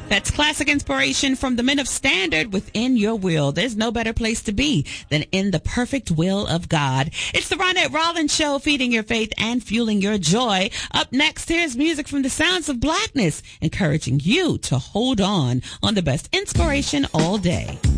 That's classic inspiration from the Men of Standard, Within Your Will. There's no better place to be than in the perfect will of God. It's the Ronette Rollins Show, feeding your faith and fueling your joy. Up next, here's music from the Sounds of Blackness, encouraging you to hold on the best inspiration all day.